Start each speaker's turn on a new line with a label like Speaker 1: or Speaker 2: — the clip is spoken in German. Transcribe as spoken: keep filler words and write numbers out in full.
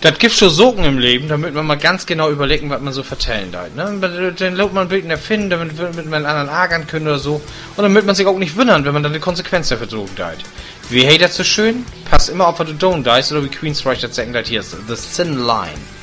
Speaker 1: Das gibt schon Socken im Leben, damit man mal ganz genau überlegen, was man so vertellen da. Ne? Dann lässt man ein Bild erfinden, damit man einen anderen ärgern können oder so. Und damit man sich auch nicht wundern, wenn man dann die Konsequenz dafür so deit. Wie hey das so schön? Passt immer auf, was du don't dice oder wie Queen's Reich das sagen, das hier ist The Thin Line.